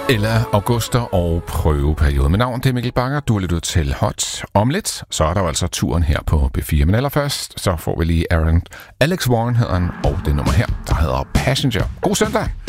Eller auguster og prøveperiode. Mit navn det er Mikkel Banger. Du har lyttet til Hot. Om lidt, så er der jo altså turen her på B4. Men allerførst, så får vi lige Alex Warren hedder han, og det nummer her, der hedder Passenger. God søndag!